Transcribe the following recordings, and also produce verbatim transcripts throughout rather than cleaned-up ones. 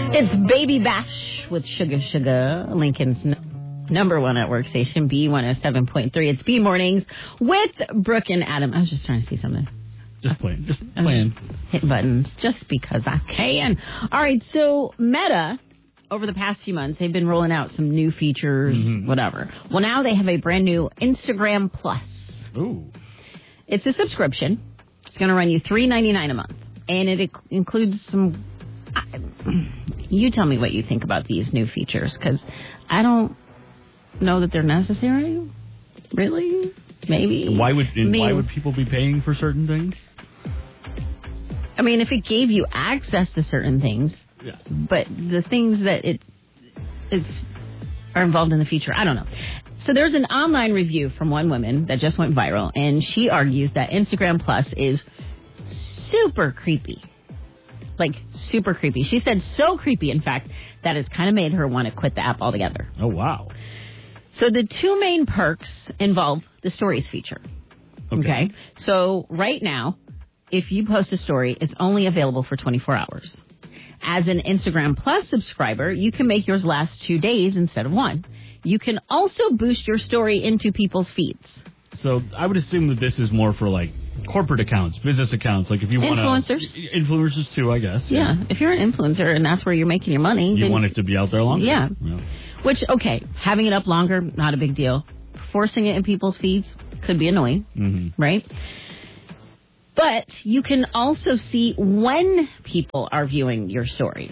It's Baby Bash with Sugar Sugar, Lincoln's n- number one network station, B one oh seven point three. It's B Mornings with Brooke and Adam. I was just trying to see something. Just playing. Just playing. Hitting buttons just because I can. All right, so Meta, over the past few months, they've been rolling out some new features, mm-hmm. whatever. Well, now they have a brand new Instagram Plus. Ooh. It's a subscription. It's going to run you three ninety-nine a month. And it includes some... You tell me what you think about these new features, because I don't know that they're necessary. Really? Maybe. Why would I mean, why would people be paying for certain things? I mean, if it gave you access to certain things, yeah. but the things that it is are involved in the feature, I don't know. So there's an online review from one woman that just went viral, and she argues that Instagram Plus is super creepy. Like, super creepy. She said so creepy, in fact, that it's kind of made her want to quit the app altogether. Oh, wow. So the two main perks involve the stories feature. Okay. okay? So right now, if you post a story, it's only available for twenty-four hours. As an Instagram Plus subscriber, you can make yours last two days instead of one. You can also boost your story into people's feeds. So I would assume that this is more for, like, corporate accounts, business accounts, like if you want to... Influencers. Influencers, too, I guess. Yeah. yeah, if you're an influencer and that's where you're making your money... You then, want it to be out there longer. Yeah. yeah. Which, okay, having it up longer, not a big deal. Forcing it in people's feeds could be annoying, mm-hmm. right? But you can also see when people are viewing your stories.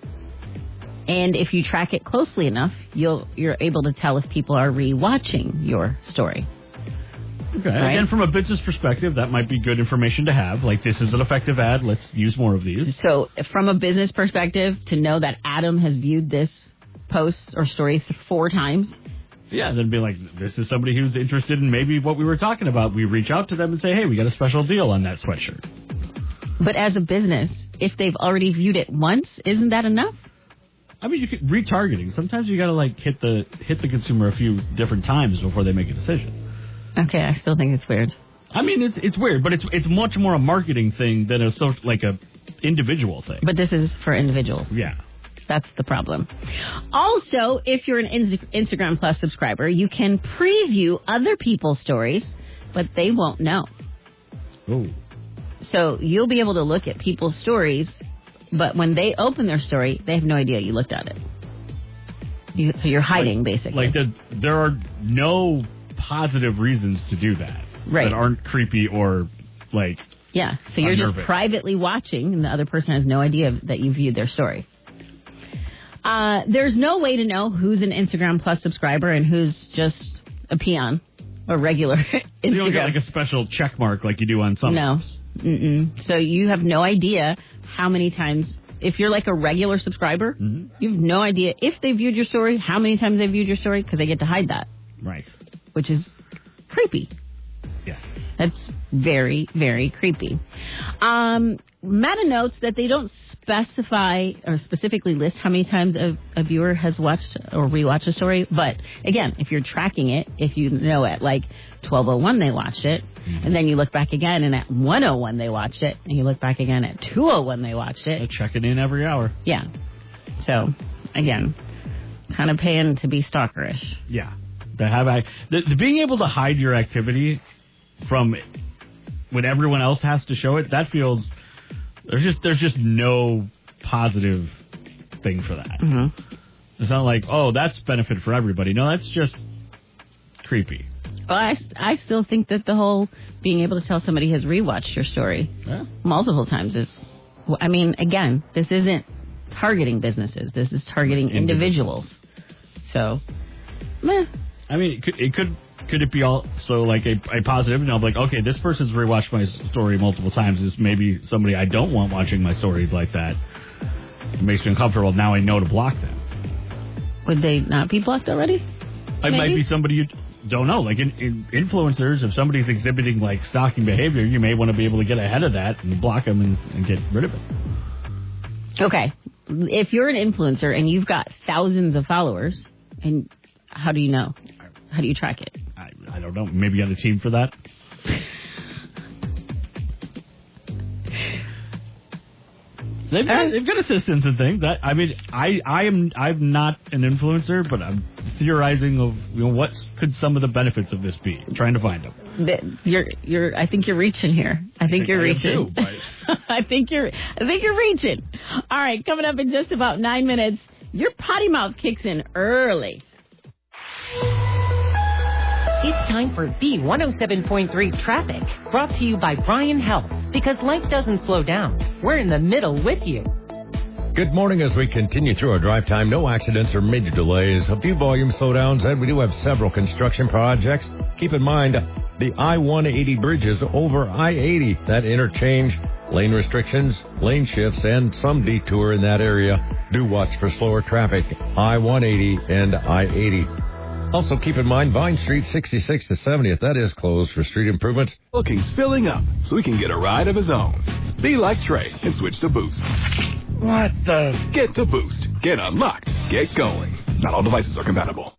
And if you track it closely enough, you'll, you're able to tell if people are re-watching your story. Okay. Right? Again, from a business perspective, that might be good information to have. Like, this is an effective ad. Let's use more of these. So, from a business perspective, to know that Adam has viewed this post or story four times. Yeah, then be like, this is somebody who's interested in maybe what we were talking about. We reach out to them and say, hey, we got a special deal on that sweatshirt. But as a business, if they've already viewed it once, isn't that enough? I mean, you could retargeting. Sometimes you got to like hit the hit the consumer a few different times before they make a decision. Okay, I still think it's weird. I mean, it's it's weird, but it's it's much more a marketing thing than a social, like a individual thing. But this is for individuals. Yeah. That's the problem. Also, if you're an Instagram Plus subscriber, you can preview other people's stories, but they won't know. Oh. So you'll be able to look at people's stories, but when they open their story, they have no idea you looked at it. You, so you're hiding, like, basically. Like the, there are no positive reasons to do that. Right. That aren't creepy or, like, yeah, so you're unnerving. Just privately watching, and the other person has no idea that you viewed their story. Uh, there's no way to know who's an Instagram Plus subscriber and who's just a peon or regular Instagram. So you don't get like a special check mark like you do on some. No. Mm-mm. So you have no idea how many times, if you're like a regular subscriber, mm-hmm. you have no idea if they viewed your story, how many times they viewed your story, because they get to hide that. Right. Which is creepy. Yes. That's very, very creepy. Um, Meta notes that they don't specify or specifically list how many times a, a viewer has watched or rewatched a story. But, again, if you're tracking it, if you know at like twelve oh one they watched it, mm-hmm. and then you look back again and at one oh one they watched it, and you look back again at two oh one they watched it. They're checking in every hour. Yeah. So, again, kind of paying to be stalkerish. Yeah. To have the, the being able to hide your activity from when everyone else has to show it, that feels there's just there's just no positive thing for that. Mm-hmm. It's not like, oh, that's benefit for everybody. No, that's just creepy. Well, I, I still think that the whole being able to tell somebody has rewatched your story yeah. multiple times is, I mean, again, this isn't targeting businesses. This is targeting individuals. individuals. So, meh. I mean, it could, it could could it be also like a, a positive? You know, like, okay, this person's rewatched my story multiple times. Is maybe somebody I don't want watching my stories like that. It makes me uncomfortable. Now I know to block them. Would they not be blocked already? It maybe? might be somebody you don't know. Like in, in influencers, if somebody's exhibiting like stalking behavior, you may want to be able to get ahead of that and block them and, and get rid of it. Okay. If you're an influencer and you've got thousands of followers, and how do you know? How do you track it? I, I don't know. Maybe you got a team for that? They've got, they've got assistants and things. That, I mean, I, I am I'm not an influencer, but I'm theorizing of you know what could some of the benefits of this be. I'm trying to find them. You're you're. I think you're reaching here. I think, I think you're I reaching. Too, but... I think you're. I think you're reaching. All right, coming up in just about nine minutes. Your potty mouth kicks in early. It's time for B one oh seven point three traffic, brought to you by Brian Health. Because life doesn't slow down. We're in the middle with you. Good morning as we continue through our drive time. No accidents or major delays. A few volume slowdowns, and we do have several construction projects. Keep in mind, the I one eighty bridge is over I eighty. That interchange, lane restrictions, lane shifts, and some detour in that area. Do watch for slower traffic. I one eighty and I eighty. Also, keep in mind, Vine Street sixty-sixth to seventieth, that is closed for street improvements. Booking's filling up, so he can get a ride of his own. Be like Trey and switch to Boost. What the? Get to Boost. Get unlocked. Get going. Not all devices are compatible.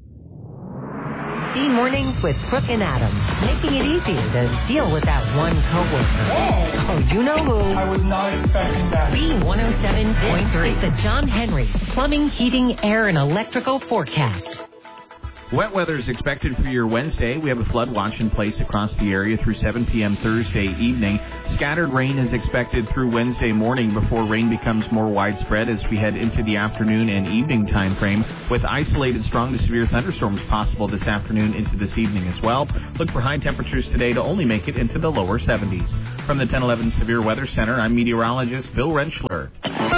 B Mornings with Brooke and Adam, making it easier to deal with that one coworker. Oh, you know who? I was not expecting that. B one oh seven point three, the John Henry's Plumbing, Heating, Air, and Electrical Forecast. Wet weather is expected for your Wednesday. We have a flood watch in place across the area through seven p.m. Thursday evening. Scattered rain is expected through Wednesday morning before rain becomes more widespread as we head into the afternoon and evening time frame, with isolated strong to severe thunderstorms possible this afternoon into this evening as well. Look for high temperatures today to only make it into the lower seventies. From the ten eleven Severe Weather Center, I'm meteorologist Bill Rentschler.